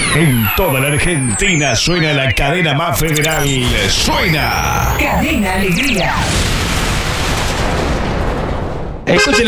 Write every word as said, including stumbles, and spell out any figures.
En toda la Argentina suena la cadena más federal. Suena Cadena Alegría. Escuchen